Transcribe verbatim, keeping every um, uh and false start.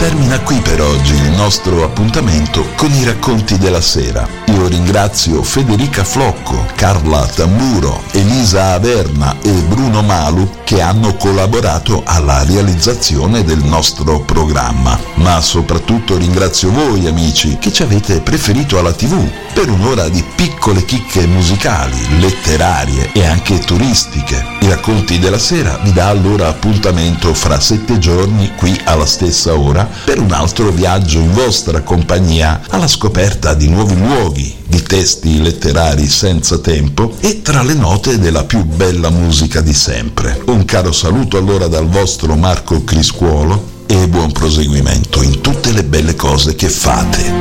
Termina qui per oggi il nostro appuntamento con i racconti della sera. Io ringrazio Federica Flocco, Carla Tamburo, Elisa Averna e Bruno Malu che hanno collaborato alla realizzazione del nostro programma. Ma soprattutto ringrazio voi amici che ci avete preferito alla tivù per un'ora di piccole chicche musicali, letterarie e anche turistiche. I racconti della sera vi dà allora appuntamento fra sette giorni qui alla stessa ora per un altro viaggio in vostra compagnia alla scoperta di nuovi luoghi, di testi letterari senza tempo e tra le note della più bella musica di sempre. Un caro saluto allora dal vostro Marco Criscuolo e buon proseguimento in tutte le belle cose che fate.